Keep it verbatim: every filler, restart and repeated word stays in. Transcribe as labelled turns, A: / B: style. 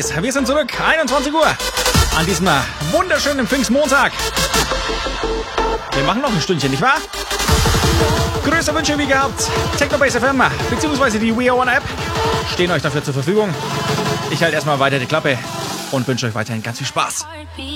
A: Ladies, wir sind zurück. einundzwanzig Uhr. An diesem wunderschönen Pfingstmontag. Wir machen noch ein Stündchen, nicht wahr? Größere Wünsche wie gehabt. Technobase F M bzw. die We Are One App stehen euch dafür zur Verfügung. Ich halte erstmal weiter die Klappe und wünsche euch weiterhin ganz viel Spaß.